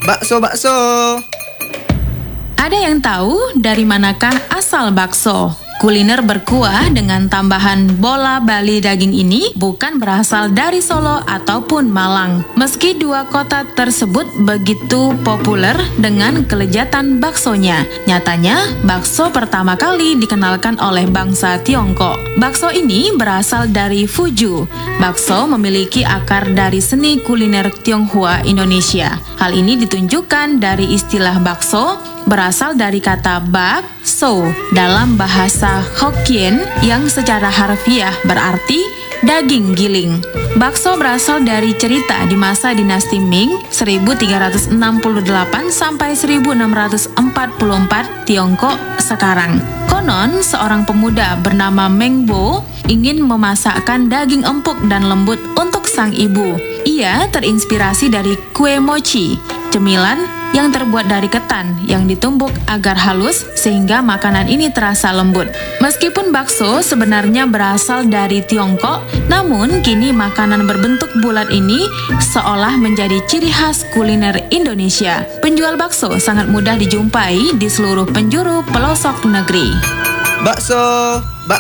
Bakso. Ada yang tahu dari manakah asal bakso? Kuliner berkuah dengan tambahan bola Bali daging ini bukan berasal dari Solo ataupun Malang. Meski dua kota tersebut begitu populer dengan kelezatan baksonya, nyatanya bakso pertama kali dikenalkan oleh bangsa Tiongkok. Bakso ini berasal dari Fuju. Bakso memiliki akar dari seni kuliner Tionghoa Indonesia. Hal ini ditunjukkan dari istilah bakso berasal dari kata bak, so dalam bahasa Hokkien yang secara harfiah berarti daging giling. Bakso berasal dari cerita di masa dinasti Ming 1368 sampai 1644 Tiongkok sekarang. Konon, seorang pemuda bernama Meng Bo ingin memasakkan daging empuk dan lembut untuk sang ibu. Ia terinspirasi dari kue mochi, cemilan yang terbuat dari ketan yang ditumbuk agar halus sehingga makanan ini terasa lembut. Meskipun bakso sebenarnya berasal dari Tiongkok, namun kini makanan berbentuk bulat ini seolah menjadi ciri khas kuliner Indonesia. Penjual bakso sangat mudah dijumpai di seluruh penjuru pelosok negeri. Bakso.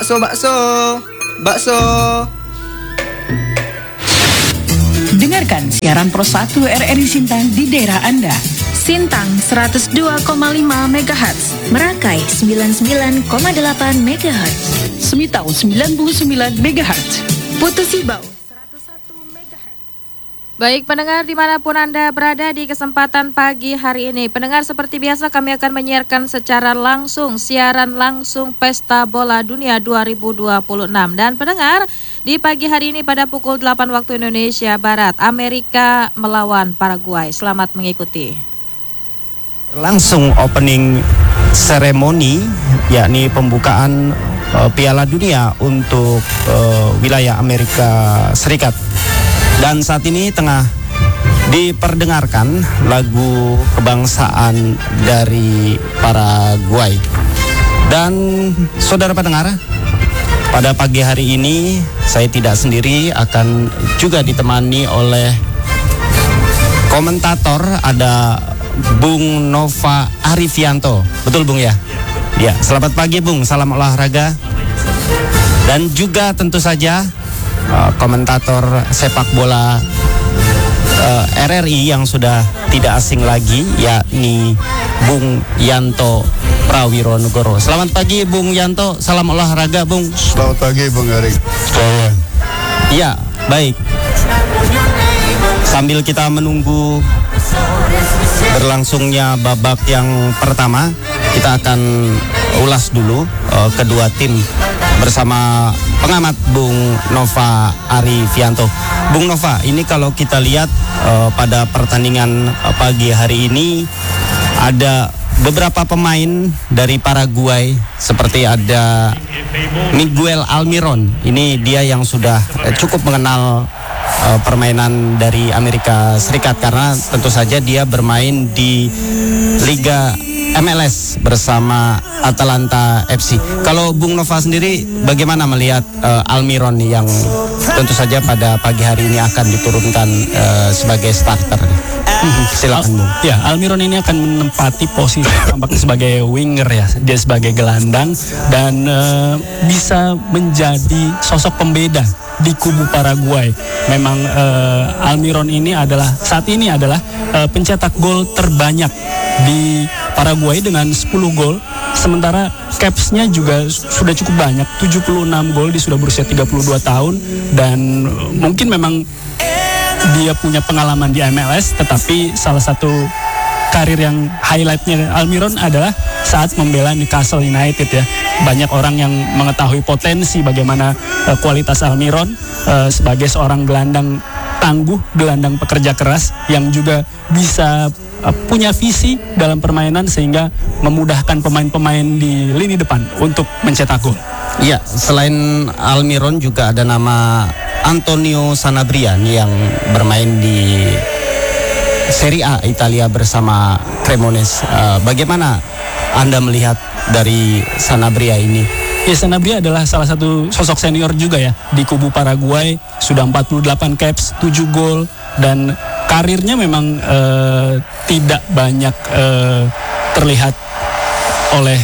Dengarkan siaran Pro 1 RRI Sintang di daerah Anda. Sintang 102,5 MHz, Merakai 99,8 MHz, Semitau 99 MHz, Putu Sibau 101 MHz. Baik pendengar dimanapun Anda berada di kesempatan pagi hari ini. Pendengar, seperti biasa kami akan menyiarkan secara langsung siaran langsung Pesta Bola Dunia 2026. Dan pendengar, di pagi hari ini pada pukul 8 waktu Indonesia Barat, Amerika melawan Paraguay. Selamat mengikuti. Langsung opening seremoni, yakni pembukaan Piala Dunia untuk wilayah Amerika Serikat. Dan saat ini tengah diperdengarkan lagu kebangsaan dari Paraguay. Dan saudara pendengar, pada pagi hari ini saya tidak sendiri, akan juga ditemani oleh komentator, ada Bung Nova Arifianto. Betul Bung ya? Ya, selamat pagi Bung, salam olahraga. Dan juga tentu saja komentator sepak bola RRI yang sudah tidak asing lagi, yakni Bung Yanto Prawironegoro. Selamat pagi Bung Yanto, salam olahraga Bung. Selamat pagi Bung Erik. Ya, baik. Sambil kita menunggu berlangsungnya babak yang pertama, kita akan ulas dulu kedua tim bersama pengamat Bung Nova Arifianto. Bung Nova, ini kalau kita lihat pada pertandingan pagi hari ini ada beberapa pemain dari Paraguay, seperti ada Miguel Almiron. Ini dia yang sudah cukup mengenal permainan dari Amerika Serikat, karena tentu saja dia bermain di Liga MLS bersama Atalanta FC. Kalau Bung Nova sendiri bagaimana melihat Almiron yang tentu saja pada pagi hari ini akan diturunkan sebagai starter? Silakan Bung. Ya, Almiron ini akan menempati posisi tampaknya sebagai winger ya. Dia sebagai gelandang dan bisa menjadi sosok pembeda di kubu Paraguay. Memang Almiron ini saat ini adalah pencetak gol terbanyak di Paraguay dengan 10 gol. Sementara capsnya juga sudah cukup banyak, 76 gol. Dia sudah berusia 32 tahun dan mungkin memang dia punya pengalaman di MLS, tetapi salah satu karir yang highlightnya Almiron adalah saat membela Newcastle United ya. Banyak orang yang mengetahui potensi bagaimana kualitas Almiron sebagai seorang gelandang tangguh, gelandang pekerja keras yang juga bisa punya visi dalam permainan sehingga memudahkan pemain-pemain di lini depan untuk mencetak gol. Iya, selain Almiron juga ada nama Antonio Sanabria yang bermain di Serie A Italia bersama Cremonese. Bagaimana Anda melihat dari Sanabria ini? Ya, Sanabria adalah salah satu sosok senior juga ya di kubu Paraguay. Sudah 48 caps, 7 gol, dan karirnya memang tidak banyak terlihat oleh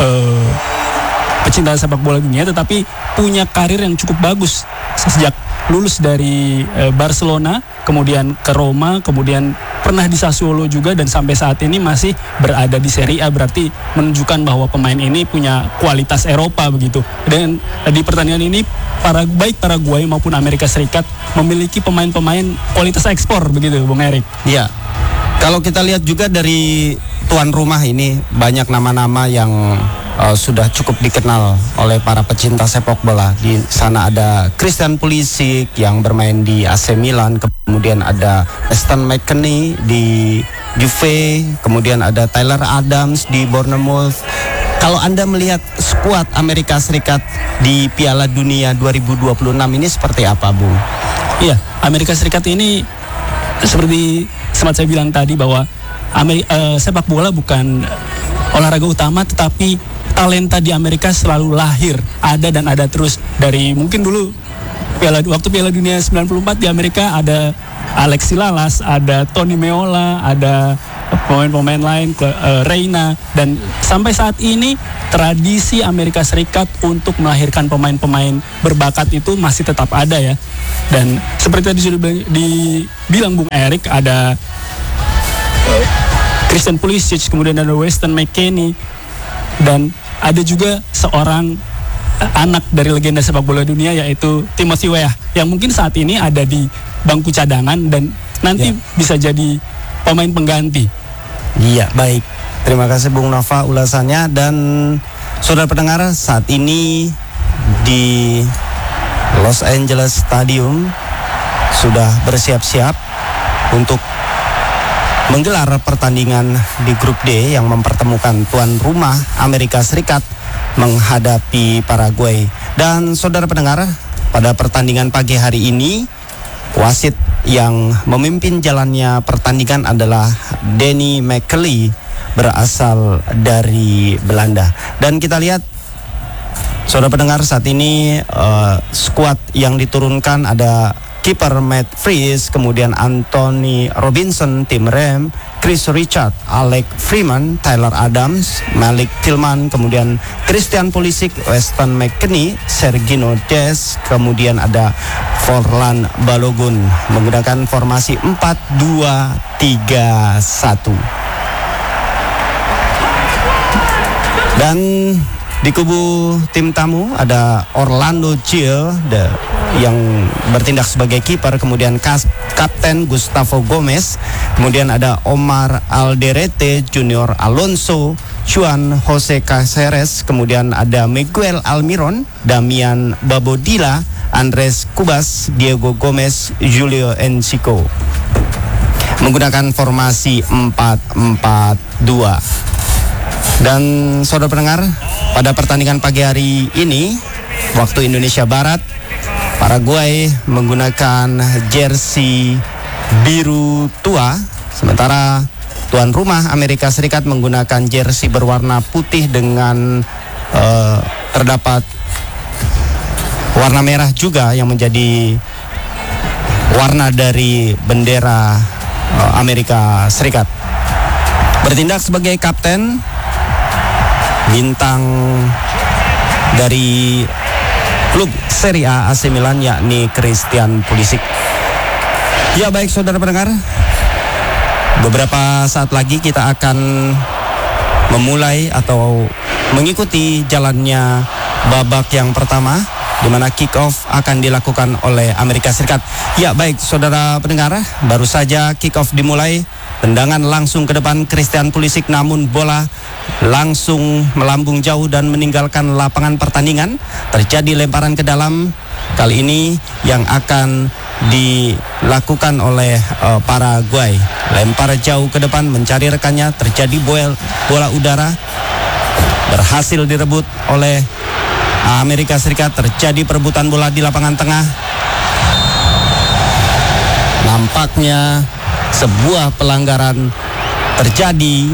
pecinta sepak bola dunia, tetapi punya karir yang cukup bagus sejak lulus dari Barcelona, kemudian ke Roma, kemudian pernah di Sassuolo juga, dan sampai saat ini masih berada di Serie A. Berarti menunjukkan bahwa pemain ini punya kualitas Eropa begitu. Dan di pertandingan ini baik Paraguay maupun Amerika Serikat memiliki pemain-pemain kualitas ekspor begitu, Bung Erik. Iya. Kalau kita lihat juga dari tuan rumah ini banyak nama-nama yang sudah cukup dikenal oleh para pecinta sepak bola. Di sana ada Christian Pulisic yang bermain di AC Milan, kemudian ada Weston McKennie di Juve, kemudian ada Tyler Adams di Bournemouth. Kalau Anda melihat skuad Amerika Serikat di Piala Dunia 2026 ini seperti apa, Bung? Iya, Amerika Serikat ini seperti sempat saya bilang tadi bahwa sepak bola bukan olahraga utama, tetapi talenta di Amerika selalu lahir, ada dan ada terus. Dari mungkin dulu waktu Piala Dunia 94 di Amerika ada Alexi Lalas, ada Tony Meola, ada pemain-pemain lain, Reina, dan sampai saat ini tradisi Amerika Serikat untuk melahirkan pemain-pemain berbakat itu masih tetap ada ya. Dan seperti tadi sudah dibilang Bung Erik, ada Christian Pulisic, kemudian ada Weston McKennie, dan ada juga seorang anak dari legenda sepak bola dunia yaitu Timothy Weah yang mungkin saat ini ada di bangku cadangan dan nanti bisa jadi pemain pengganti. Iya, baik. Terima kasih Bung Nova ulasannya. Dan saudara pendengar, saat ini di Los Angeles Stadium sudah bersiap-siap untuk menggelar pertandingan di grup D yang mempertemukan tuan rumah Amerika Serikat menghadapi Paraguay. Dan saudara pendengar, pada pertandingan pagi hari ini wasit yang memimpin jalannya pertandingan adalah Danny McKelly, berasal dari Belanda. Dan kita lihat saudara pendengar, saat ini skuad yang diturunkan ada kiper Matt Fries, kemudian Anthony Robinson, Tim Rem, Chris Richard, Alec Freeman, Tyler Adams, Malik Tillman, kemudian Christian Pulisic, Weston McKennie, Sergino Des, kemudian ada Forlan Balogun menggunakan formasi 4-2-3-1. Dan di kubu tim tamu ada Orlando Gil yang bertindak sebagai kiper, kemudian Kapten Gustavo Gomez, kemudian ada Omar Alderete, Junior Alonso, Juan Jose Caceres, kemudian ada Miguel Almiron, Damian Babodila, Andres Cubas, Diego Gomez, Julio Enciso, menggunakan formasi 4-4-2. Dan saudara pendengar, pada pertandingan pagi hari ini waktu Indonesia Barat, Paraguay menggunakan jersey biru tua, sementara tuan rumah Amerika Serikat menggunakan jersey berwarna putih dengan terdapat warna merah juga yang menjadi warna dari bendera Amerika Serikat. Bertindak sebagai kapten bintang dari klub Serie A AC Milan yakni Christian Pulisic. Ya baik saudara pendengar, beberapa saat lagi kita akan memulai atau mengikuti jalannya babak yang pertama, di mana kick off akan dilakukan oleh Amerika Serikat. Ya baik saudara pendengar, baru saja kick off dimulai. Tendangan langsung ke depan Christian Pulisic, namun bola langsung melambung jauh dan meninggalkan lapangan pertandingan. Terjadi lemparan ke dalam, kali ini yang akan dilakukan oleh Paraguay. Lempar jauh ke depan mencari rekannya, terjadi bola udara, berhasil direbut oleh Amerika Serikat. Terjadi perebutan bola di lapangan tengah. Nampaknya sebuah pelanggaran terjadi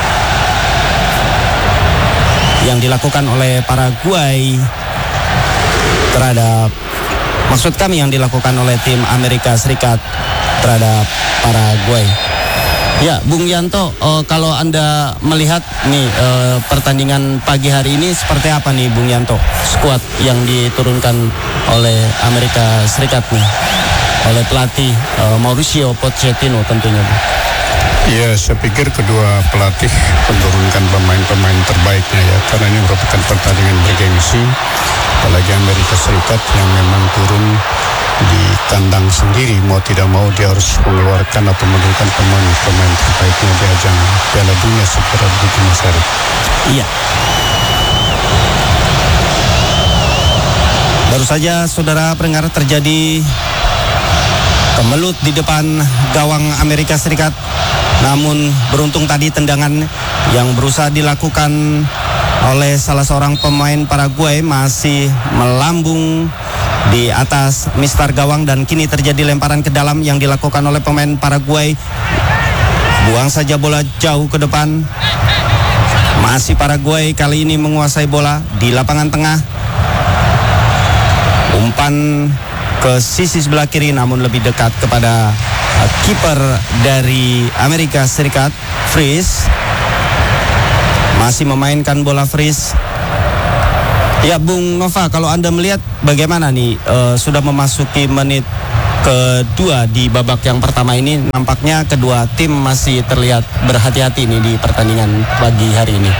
yang dilakukan oleh Paraguay terhadap, maksud kami yang dilakukan oleh tim Amerika Serikat terhadap Paraguay. Ya, Bung Yanto, kalau Anda melihat nih pertandingan pagi hari ini seperti apa nih Bung Yanto? Skuad yang diturunkan oleh Amerika Serikat nih, oleh pelatih Mauricio Pochettino tentunya, Bu. Ya, saya pikir kedua pelatih menurunkan pemain-pemain terbaiknya ya, karena ini merupakan pertandingan bergengsi, apalagi Amerika Serikat yang memang turun di kandang sendiri, mau tidak mau dia harus mengeluarkan atau menurunkan pemain terbaiknya di ajang Piala Dunia secara begitu Mas. Iya. Baru saja saudara pendengar terjadi kemelut di depan gawang Amerika Serikat. Namun beruntung tadi tendangan yang berusaha dilakukan oleh salah seorang pemain Paraguay masih melambung di atas mistar gawang dan kini terjadi lemparan ke dalam yang dilakukan oleh pemain Paraguay. Buang saja bola jauh ke depan. Masih Paraguay kali ini menguasai bola di lapangan tengah. Umpan ke sisi sebelah kiri namun lebih dekat kepada kiper dari Amerika Serikat, Freeze. Masih memainkan bola Freeze. Ya, Bung Nova, kalau Anda melihat bagaimana nih sudah memasuki menit kedua di babak yang pertama ini, nampaknya kedua tim masih terlihat berhati-hati nih di pertandingan pagi hari ini.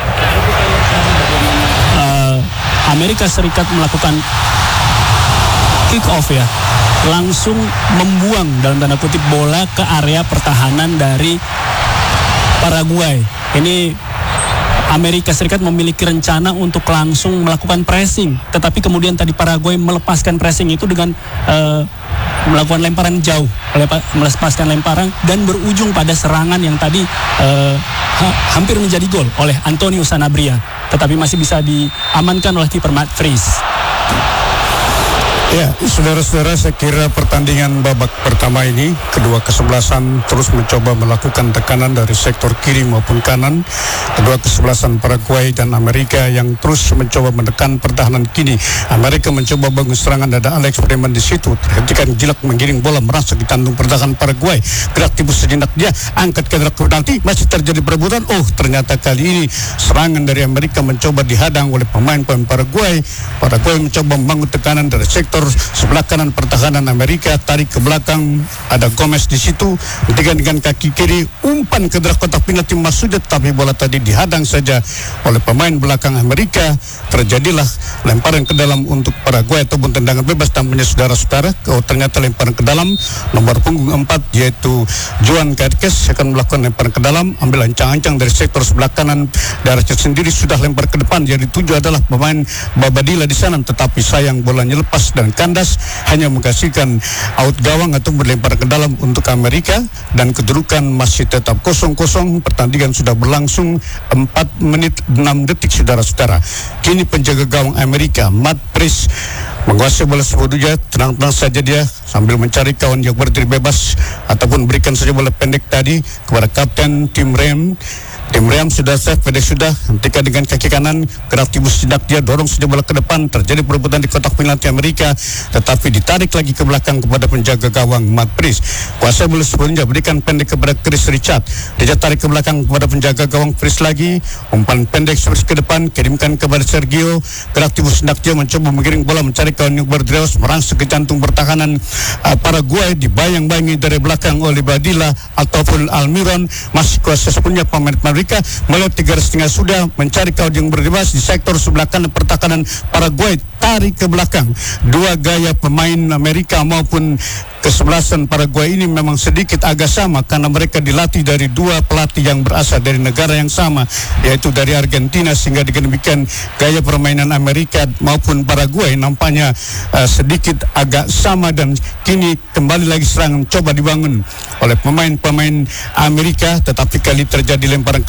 Amerika Serikat melakukan kick off ya, langsung membuang dalam tanda kutip bola ke area pertahanan dari Paraguay. Ini Amerika Serikat memiliki rencana untuk langsung melakukan pressing, tetapi kemudian tadi Paraguay melepaskan pressing itu dengan melakukan lemparan jauh, melepaskan lemparan dan berujung pada serangan yang tadi hampir menjadi gol oleh Antonio Sanabria, tetapi masih bisa diamankan oleh kiper Matt Freeze. Ya, saudara-saudara, saya kira pertandingan babak pertama ini kedua kesebelasan terus mencoba melakukan tekanan dari sektor kiri maupun kanan. Kedua kesebelasan Paraguay dan Amerika yang terus mencoba menekan pertahanan kini. Amerika mencoba bangun serangan, ada Alex Freeman di situ. Terhentikan Gilak menggiring bola merasuk di kantong pertahanan Paraguay. Gerak tibus sejenak dia, angkat ke arah penalti, masih terjadi perebutan. Oh, ternyata kali ini serangan dari Amerika mencoba dihadang oleh pemain-pemain Paraguay. Paraguay mencoba membangun tekanan dari sektor sebelah kanan pertahanan Amerika, tarik ke belakang, ada Gomez di situ, dengan kaki kiri, umpan ke dalam kotak penalti maksudnya, tapi bola tadi dihadang saja oleh pemain belakang Amerika. Terjadilah lemparan ke dalam untuk Paraguay ataupun tendangan bebas. Tampaknya saudara-saudara, ternyata lemparan ke dalam nomor punggung 4 yaitu Juan Carques akan melakukan lemparan ke dalam, ambil ancang-ancang dari sektor sebelah kanan, darahnya sendiri sudah lempar ke depan. Jadi tujuh adalah pemain Babadilla di sana, tetapi sayang bolanya lepas dan kandas, hanya menghasilkan out gawang atau berlempar ke dalam untuk Amerika, dan kedudukan masih tetap 0-0. Pertandingan sudah berlangsung 4 menit 6 detik saudara-saudara. Kini penjaga gawang Amerika Matt Freeze menguasai bola sebelumnya, tenang-tenang saja dia sambil mencari kawan yang berdiri bebas ataupun berikan saja bola pendek tadi kepada kapten Tim Rem. Tim Rem sudah save, pendek sudah, hentikan dengan kaki kanan, gerak tibus sejenak dia, dorong saja bola ke depan, terjadi perebutan di kotak penalti Amerika, tetapi ditarik lagi ke belakang kepada penjaga gawang Matt Freeze. Kuasai bola sebelumnya, berikan pendek kepada Chris Richard, dia tarik ke belakang kepada penjaga gawang Freeze lagi, umpan pendek Freeze ke depan, kirimkan kepada Sergio, gerak tibus sejenak dia mencoba mengiring bola, mencari kawan yang berdiri, merangsek ke jantung pertahanan Paraguay, dibayang-bayangi dari belakang oleh Badilla ataupun Almiron. Masih kuasa sepenuhnya pemain Amerika melihat 3,5 sudah mencari kawan yang berdebas di sektor sebelah kanan pertahanan Paraguay, tarik ke belakang. Dua gaya pemain Amerika maupun kesebelasan Paraguay ini memang sedikit agak sama karena mereka dilatih dari dua pelatih yang berasal dari negara yang sama, yaitu dari Argentina, sehingga dengan demikian gaya permainan Amerika maupun Paraguay nampaknya sedikit agak sama, dan kini kembali lagi serangan coba dibangun oleh pemain-pemain Amerika, tetapi kali terjadi lemparan ke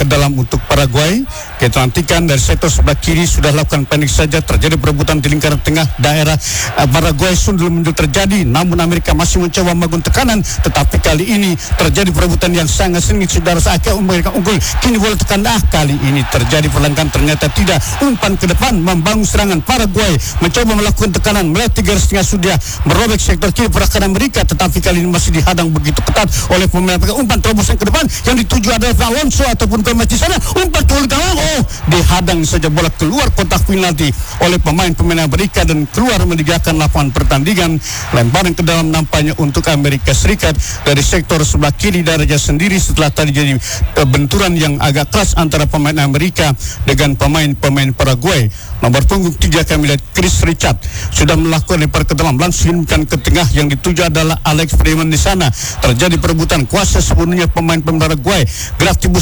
ke dalam untuk Paraguay. Kita nantikan dari sektor sebelah kiri sudah lakukan pendek saja, terjadi perebutan di lingkaran tengah daerah Paraguay sundul muncul terjadi, namun Amerika masih mencoba membangun tekanan, tetapi kali ini terjadi perebutan yang sangat sengit. Saudara Amerika unggul, kini bola tekan kali ini terjadi perlengkapan, ternyata tidak. Umpan ke depan membangun serangan Paraguay, mencoba melakukan tekanan melihat 3 setengah sudah merobek sektor kiri pergerakan Amerika, tetapi kali ini masih dihadang begitu ketat oleh pemain Amerika. Umpan terobosan ke depan yang dituju adalah Alonso ataupun ke di sana, umpan ke gawang, dihadang saja bola keluar kotak penalti oleh pemain Amerika dan keluar meninggalkan lapangan pertandingan. Lemparan ke dalam nampaknya untuk Amerika Serikat dari sektor sebelah kiri darahnya sendiri setelah tadi jadi benturan yang agak keras antara pemain Amerika dengan pemain Paraguay. Nomor punggung 3 kami lihat Chris Richard sudah melakukan lempar ke dalam, langsung ke tengah yang dituju adalah Alex Freeman di sana. Terjadi perebutan kuasa sepenuhnya pemain Paraguay. Gerak timbul